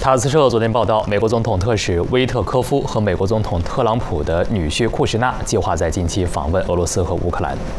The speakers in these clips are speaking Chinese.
塔斯社昨天报道，美国总统特使威特科夫和美国总统特朗普的女婿库什纳计划在近期访问俄罗斯和乌克兰。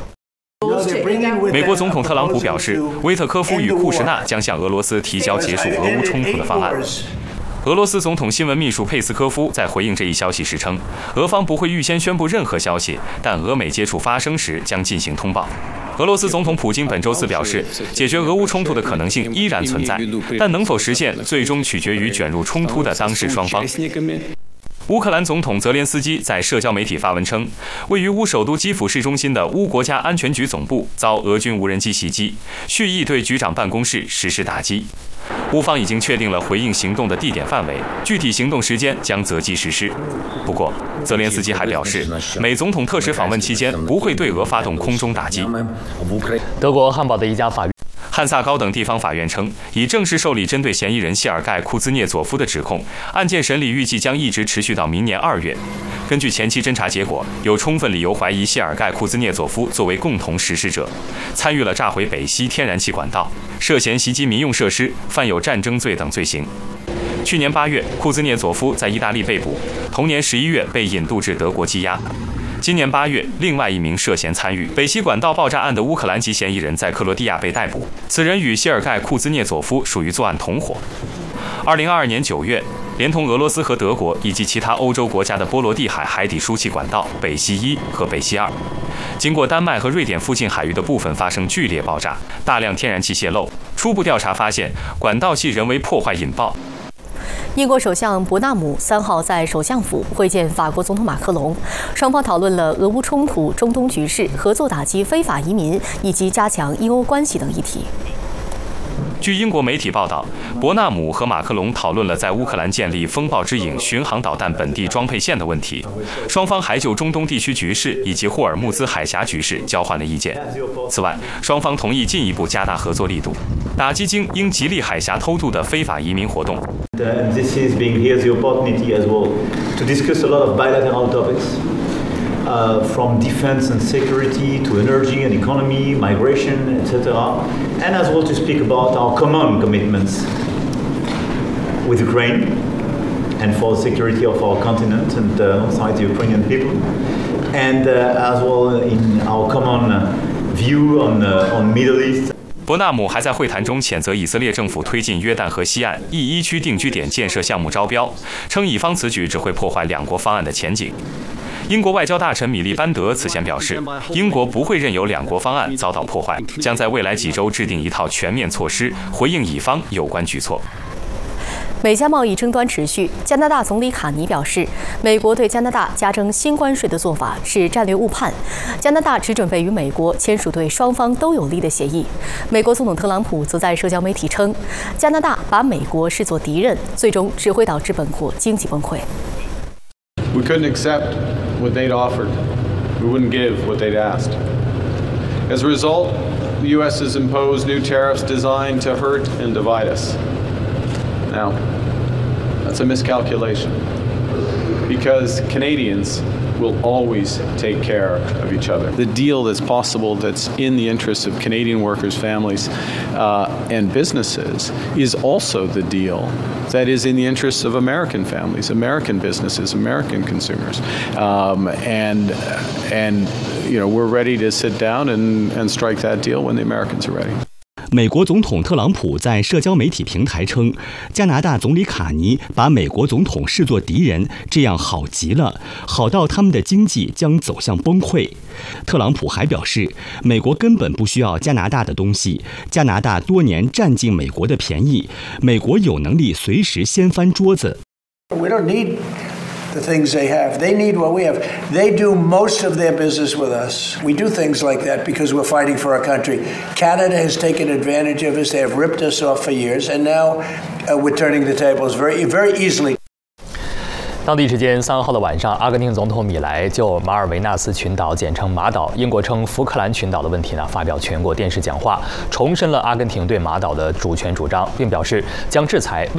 美国总统特朗普表示，威特科夫与库什纳将向俄罗斯提交结束俄乌冲突的方案。俄罗斯总统新闻秘书佩斯科夫在回应这一消息时称，俄方不会预先宣布任何消息，但俄美接触发生时将进行通报。俄罗斯总统普京本周四表示，解决俄乌冲突的可能性依然存在，但能否实现，最终取决于卷入冲突的当事双方。乌克兰总统泽连斯基在社交媒体发文称，位于乌首都基辅市中心的乌国家安全局总部遭俄军无人机袭击，蓄意对局长办公室实施打击。乌方已经确定了回应行动的地点范围，具体行动时间将择机实施。不过，泽连斯基还表示，美总统特使访问期间不会对俄发动空中打击。 德国汉堡的一家法院。 汉萨高等地方法院称，已正式受理针对嫌疑人谢尔盖·库兹涅佐夫的指控，案件审理预计将一直持续到明年2月。根据前期侦查结果，有充分理由怀疑谢尔盖·库兹涅佐夫作为共同实施者，参与了炸毁北溪天然气管道，涉嫌袭击民用设施，犯有战争罪等罪行。去年8月，库兹涅佐夫在意大利被捕，同年11月被引渡至德国羁押。今年8月，另外一名涉嫌参与北溪管道爆炸案的乌克兰籍嫌疑人在克罗地亚被逮捕，此人与谢尔盖·库兹涅佐夫属于作案同伙。2022年9月，连同俄罗斯和德国以及其他欧洲国家的波罗的海海底输气管道北溪1和北溪2，经过丹麦和瑞典附近海域的部分发生剧烈爆炸，大量天然气泄漏。初步调查发现，管道系人为破坏引爆。 英国首相伯纳姆3号在首相府会见法国总统马克龙，双方讨论了俄乌冲突、中东局势、合作打击非法移民以及加强英欧关系等议题。 据英国媒体报道，伯纳姆和马克龙讨论了在乌克兰建立风暴之影巡航导弹本地装配线的问题，双方还就中东地区局势以及霍尔木兹海峡局势交换了意见。此外，双方同意进一步加大合作力度，打击经英吉利海峡偷渡的非法移民活动。 And this is being here's the opportunity as well to discuss a lot of bilateral topics, from defense and security to energy and economy, migration, etc. And as well to speak about our common commitments with Ukraine and for the security of our continent and alongside the Ukrainian people, and as well in our common view on Middle East. 伯纳姆还在会谈中谴责以色列政府推进约旦河西岸一区定居点建设项目招标，称以方此举只会破坏两国方案的前景。英国外交大臣米利班德此前表示，英国不会任由两国方案遭到破坏，将在未来几周制定一套全面措施，回应以方有关举措。 美加贸易争端持续，加拿大总理卡尼表示，美国对加拿大加征新关税的做法是战略误判，加拿大只准备与美国签署对双方都有利的协议。美国总统特朗普则在社交媒体称，加拿大把美国视作敌人，最终只会导致本国经济崩溃。 We couldn't accept what they'd offered. We wouldn't give what they'd asked. As a result, the U.S. has imposed new tariffs designed to hurt and divide us. Now, that's a miscalculation, because Canadians will always take care of each other. The deal that's possible, that's in the interests of Canadian workers, families, and businesses, is also the deal that is in the interests of American families, American businesses, American consumers. And you know, we're ready to sit down and strike that deal when the Americans are ready. 美国总统特朗普在社交媒体平台称，加拿大总理卡尼把美国总统视作敌人，这样好极了，好到他们的经济将走向崩溃。特朗普还表示，美国根本不需要加拿大的东西，加拿大多年占尽美国的便宜，美国有能力随时掀翻桌子。 We don't need the things they have. They need what we have. They do most of their business with us. We do things like that because we're fighting for our country. Canada has taken advantage of us. They have ripped us off for years, and now we're turning the tables very, very easily. 当地时间3号的晚上，阿根廷总统米莱就马尔维纳斯群岛（简称马岛）、英国称福克兰群岛的问题发表全国电视讲话，重申了阿根廷对马岛的主权主张，并表示将制裁